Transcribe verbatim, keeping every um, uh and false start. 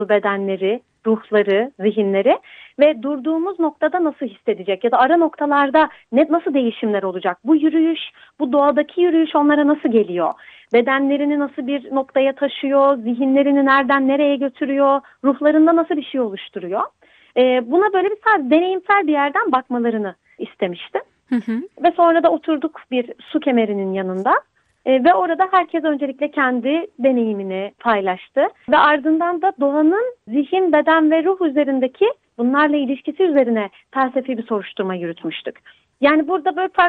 bedenleri, ruhları, zihinleri ve durduğumuz noktada nasıl hissedecek ya da ara noktalarda ne nasıl değişimler olacak? Bu yürüyüş, bu doğadaki yürüyüş onlara nasıl geliyor? Bedenlerini nasıl bir noktaya taşıyor? Zihinlerini nereden nereye götürüyor? Ruhlarında nasıl bir şey oluşturuyor? Ee, buna böyle bir sadece deneyimsel bir yerden bakmalarını istemiştim. Hı hı. Ve sonra da oturduk bir su kemerinin yanında. E, ve orada herkes öncelikle kendi deneyimini paylaştı. Ve ardından da doğanın zihin, beden ve ruh üzerindeki bunlarla ilişkisi üzerine felsefi bir soruşturma yürütmüştük. Yani burada böyle farklı